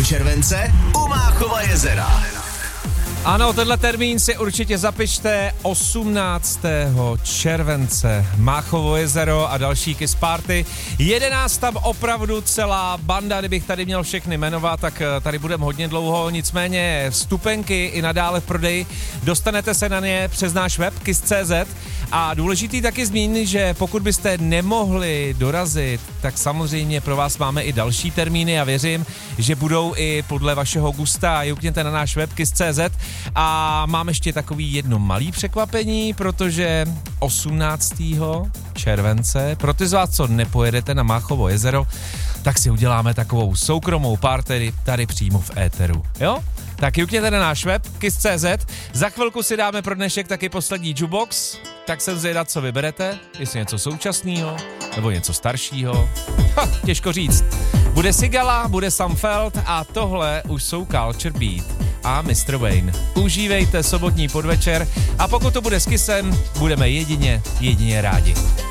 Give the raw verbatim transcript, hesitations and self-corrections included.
července u Máchova jezera. Ano, tenhle termín si určitě zapište, osmnáctého července, Máchovo jezero a další Kiss Party. Jede nás tam opravdu celá banda, kdybych tady měl všechny jmenovat, tak tady budeme hodně dlouho, nicméně vstupenky i nadále v prodeji, dostanete se na ně přes náš web kiss tečka cé zet a důležitý taky zmínit, že pokud byste nemohli dorazit, tak samozřejmě pro vás máme i další termíny a věřím, že budou i podle vašeho gusta. Jukněte na náš web kiss tečka cé zet. A mám ještě takový jedno malý překvapení, protože osmnáctého července, pro ty z vás, co nepojedete na Máchovo jezero, tak si uděláme takovou soukromou party tady přímo v éteru, jo? Tak jukněte na náš web kiss tečka cé zet, za chvilku si dáme pro dnešek taky poslední jukebox, tak jsem zvědav, co vyberete, jestli něco současného, nebo něco staršího. Ha, těžko říct. Bude Sigala, bude Sam Feld a tohle už jsou Culture Beat a mister Wayne. Užívejte sobotní podvečer a pokud to bude s Kissem, budeme jedině, jedině rádi.